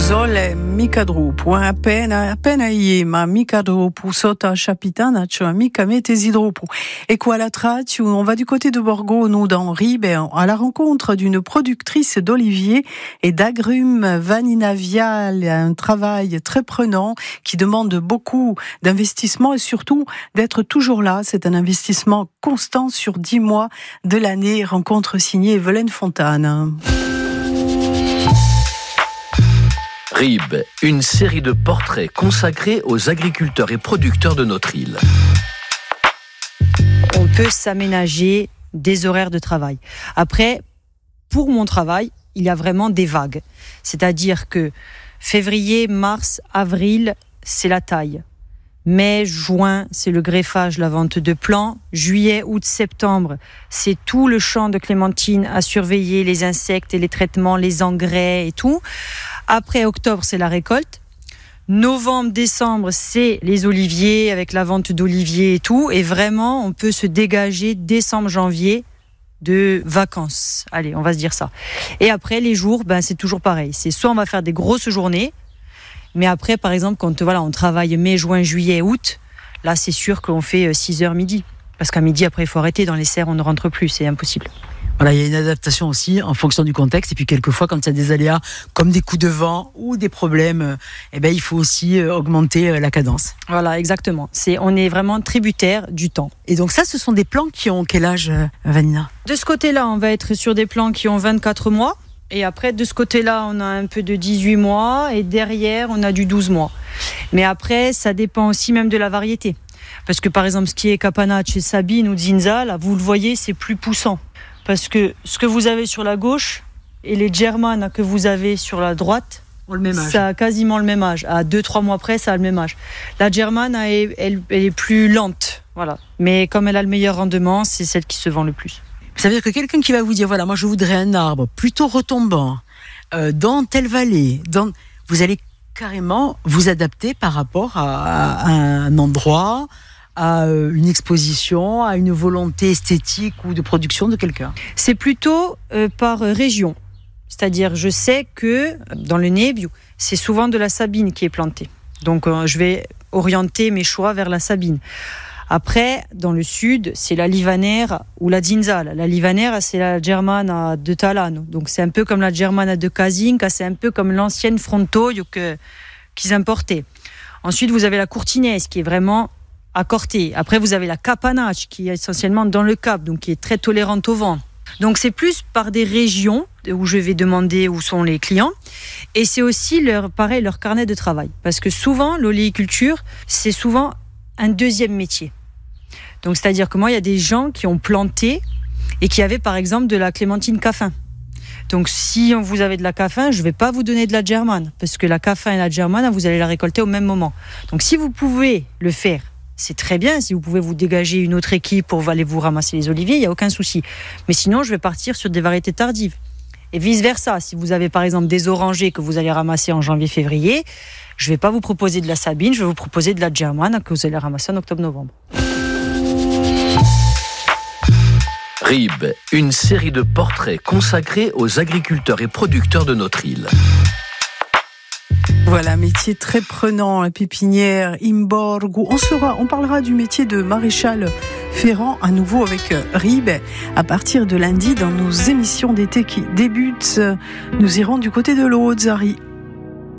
Zole mica drupu, appena ma mica drupu sotto a Chapitana, cioè mica mettesi drupu. Et quoi la trace, on va du côté de Borgo, nous dans Ribe, à la rencontre d'une productrice d'oliviers et d'agrumes, Vanina Vial, un travail très prenant qui demande beaucoup d'investissement et surtout d'être toujours là. C'est un investissement constant sur 10 mois de l'année. Rencontre signée Evelyne Fontane. Ribe, une série de portraits consacrés aux agriculteurs et producteurs de notre île. On peut s'aménager des horaires de travail. Après, pour mon travail, il y a vraiment des vagues. C'est-à-dire que février, mars, avril, c'est la taille. Mai, juin, c'est le greffage, la vente de plants. Juillet, août, septembre, c'est tout le champ de clémentine à surveiller, les insectes et les traitements, les engrais et tout. Après octobre, c'est la récolte. Novembre, décembre, c'est les oliviers avec la vente d'oliviers et tout. Et vraiment, on peut se dégager décembre, janvier de vacances. Allez, on va se dire ça. Et après, les jours, c'est toujours pareil. C'est soit on va faire des grosses journées, mais après, par exemple, quand on travaille mai, juin, juillet, août, là, c'est sûr qu'on fait 6h midi. Parce qu'à midi, après, il faut arrêter. Dans les serres, on ne rentre plus. C'est impossible. Voilà, il y a une adaptation aussi en fonction du contexte. Et puis, quelquefois, quand il y a des aléas comme des coups de vent ou des problèmes, il faut aussi augmenter la cadence. Voilà, exactement. On est vraiment tributaire du temps. Et donc ça, ce sont des plants qui ont quel âge, Vanina ? De ce côté-là, on va être sur des plants qui ont 24 mois. Et après, de ce côté-là, on a un peu de 18 mois. Et derrière, on a du 12 mois. Mais après, ça dépend aussi même de la variété. Parce que, par exemple, ce qui est Capanace, Sabine ou Zinza, là, vous le voyez, c'est plus poussant. Parce que ce que vous avez sur la gauche et les Germanes que vous avez sur la droite, ont le même âge. Ça a quasiment le même âge. À 2-3 mois près, ça a le même âge. La Germane, elle est plus lente. Voilà. Mais comme elle a le meilleur rendement, c'est celle qui se vend le plus. Ça veut dire que quelqu'un qui va vous dire, voilà, moi je voudrais un arbre plutôt retombant, dans telle vallée, vous allez carrément vous adapter par rapport à un endroit, à une exposition, à une volonté esthétique ou de production de quelqu'un. C'est plutôt par région. C'est-à-dire, je sais que dans le Nebbio, c'est souvent de la Sabine qui est plantée. Donc, je vais orienter mes choix vers la Sabine. Après, dans le sud, c'est la Livanera ou la Zinzala. La Livanera, c'est la Germana de Talano. Donc, c'est un peu comme la Germana de Casinca, c'est un peu comme l'ancienne Frontoio qu'ils importaient. Ensuite, vous avez la Courtinaise qui est vraiment à Corté. Après, vous avez la Capanace qui est essentiellement dans le Cap, donc qui est très tolérante au vent. Donc, c'est plus par des régions où je vais demander où sont les clients. Et c'est aussi leur carnet de travail. Parce que souvent, l'oléiculture, c'est souvent un deuxième métier. Donc, c'est-à-dire que moi, il y a des gens qui ont planté et qui avaient, par exemple, de la clémentine Caffin. Donc, si vous avez de la Caffin, je ne vais pas vous donner de la Germane. Parce que la Caffin et la Germane, vous allez la récolter au même moment. Donc, si vous pouvez le faire, c'est très bien. Si vous pouvez vous dégager une autre équipe pour aller vous ramasser les oliviers, il n'y a aucun souci. Mais sinon, je vais partir sur des variétés tardives. Et vice-versa, si vous avez par exemple des orangers que vous allez ramasser en janvier-février, je ne vais pas vous proposer de la Sabine, je vais vous proposer de la Germane que vous allez ramasser en octobre-novembre. Ribe, une série de portraits consacrés aux agriculteurs et producteurs de notre île. Voilà, métier très prenant, la pépinière, Imborgo. On parlera du métier de maréchal ferrant à nouveau avec Ribe à partir de lundi dans nos émissions d'été qui débutent. Nous irons du côté de l'Haute-Zari.